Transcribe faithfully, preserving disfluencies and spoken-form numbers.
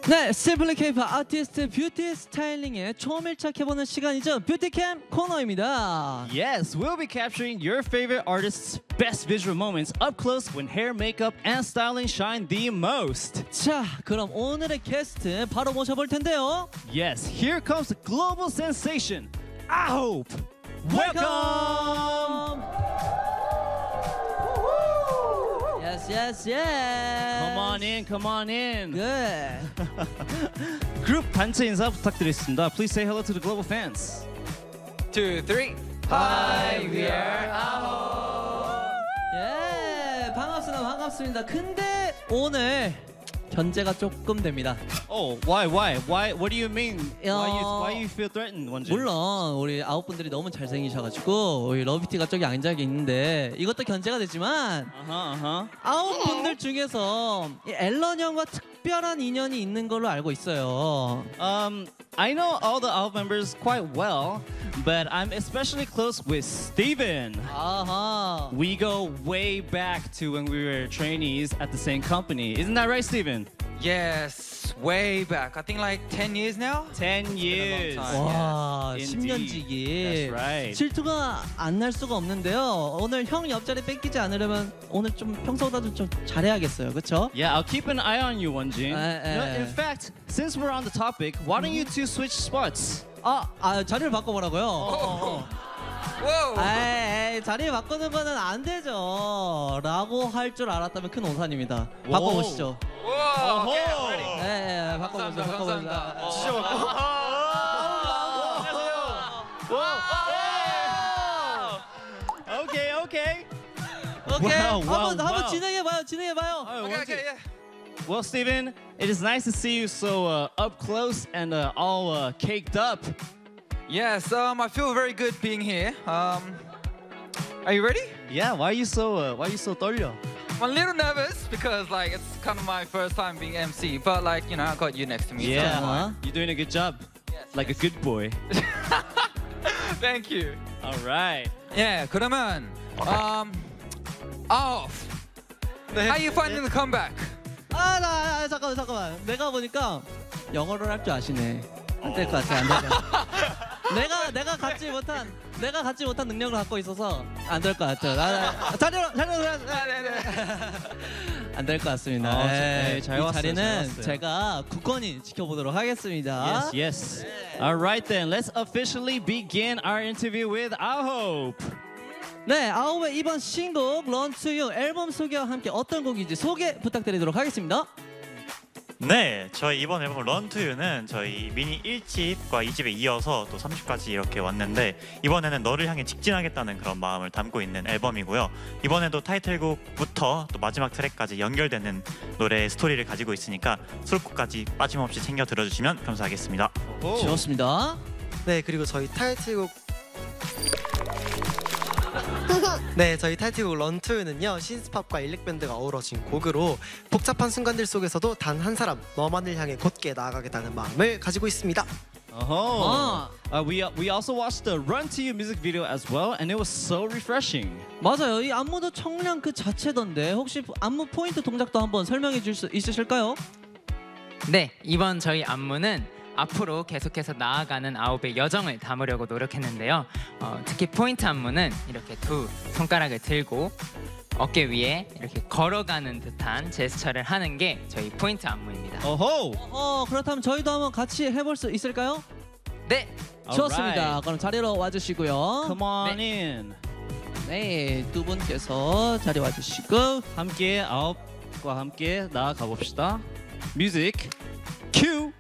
네, Simply K-pop 아티스트 뷰티 스타일링에 초밀착해보는 시간이죠. 뷰티캠 코너입니다. Yes, we'll be capturing your favorite artists' best visual moments up close when hair, makeup, and styling shine the most. 자, 그럼 오늘의 게스트 바로 모셔볼 텐데요. Yes, here comes the global sensation, I hope. Welcome! Yes, yes, yes. Come on in, come on in. Good. 그룹 단체 인사 부탁드리겠습니다. Please say hello to the global fans. Two, three. Hi, we are 예, 반갑습니다, 반갑습니다. 근데 오늘 견제가 조금 됩니다. Oh, why, why, why? What do you mean? 야. Why you, why you feel threatened, 원진? 물론 우리 아홉 분들이 너무 잘생기셔가지고 우리 러비티가 저기 앉아 있는데 이것도 견제가 되지만 Uh-huh, uh-huh. 아홉 분들 중에서 이 앨런 형과 특별한 인연이 있는 걸로 알고 있어요. Um, I know all the Out members quite well, but I'm especially close with Steven. 아하. We go way back to when we were trainees at the same company. Isn't that right, Steven? Yes, way back. I think like ten years now. Ten been a years. long time. 와, Indeed. 십 년지기. That's right. 질투가 안 날 수가 없는데요. 오늘 형 옆자리 뺏기지 않으려면 오늘 좀 평소보다 좀, 좀 잘해야겠어요. 그렇죠? Yeah, I'll keep an eye on you, Wonjin. Uh, You know, uh. in fact, since we're on the topic, why don't you two switch spots? 아, 아 자리를 바꿔보라고요? 어. Whoa. 에이, 자리 바꾸는 거는 안 되죠. 라고 할 줄 알았다면 큰 오산입니다. 바꿔보시죠. Whoa. Okay, I'm ready. 네, 바꿔보시죠. 감사합니다, 바꿔보시죠. 감사합니다. 진짜 Okay, okay. 오케이. Wow, wow, 한번 한번 wow. 진행해봐요. 진행해봐요. Okay, okay, yeah. Well, Steven, it is nice to see you so uh, up close and uh, all uh, caked up. Yes, um, I feel very good being here. Um, are you ready? Yeah, why are you so uh, why are you so 떨려? I'm a little nervous because like it's kind of my first time being M C, but like you know I got you next to me. so Yeah, I'm fine. you're doing a good job, Yes, like a good boy. Thank you. All right. Yeah, 그러면 um, off. How you finding the comeback? 아, 나, 아, 잠깐만, 잠깐만. 내가 보니까 영어를 할 줄 아시네. 안 될 것 같아, 안 될 것 같아. 내가 내가 갖지 못한 내가 갖지 못한 능력을 갖고 있어서 안 될 것 같아. 나, 나, 자리로 자리로 안 될 것 같습니다. 어, 네, 네, 잘 이 왔어요, 잘 자리는 왔어요. 제가 굳건히 지켜보도록 하겠습니다. Yes, yes. All right then, let's officially begin our interview with I hope. 네, 아홉의 이번 신곡 Run to You 앨범 소개와 함께 어떤 곡인지 소개 부탁드리도록 하겠습니다. 네, 저희 이번 앨범 Run to You는 저희 미니 일 집과 이 집에 이어서 또 삼 집까지 이렇게 왔는데 이번에는 너를 향해 직진하겠다는 그런 마음을 담고 있는 앨범이고요. 이번에도 타이틀곡부터 또 마지막 트랙까지 연결되는 노래의 스토리를 가지고 있으니까 수록곡까지 빠짐없이 챙겨 들어주시면 감사하겠습니다. 좋습니다. 네, 그리고 저희 타이틀곡 네, 저희 타이틀곡 런투유는요 신스팝과 일렉밴드가 어우러진 곡으로 복잡한 순간들 속에서도 단 한 사람 너만을 향해 곧게 나아가겠다는 마음을 가지고 있습니다. Oh. Uh, we we also watched the Run to You music video as well, and it was so refreshing. 맞아요. 이 안무도 청량 그 자체던데 혹시 안무 포인트 동작도 한번 설명해 줄 수 있으실까요? 네, 이번 저희 안무는 앞으로 계속해서 나아가는 아홉의 여정을 담으려고 노력했는데요. 어, 특히 포인트 안무는 이렇게 두 손가락을 들고 어깨 위에 이렇게 걸어가는 듯한 제스처를 하는 게 저희 포인트 안무입니다. Oh. 어, 그렇다면 저희도 한번 같이 해볼 수 있을까요? 네, 좋습니다. 그럼 자리로 와주시고요. Come on in. 네, 두 분께서 자리 와주시고 함께 아홉과 함께 나아가 봅시다. Music, cue.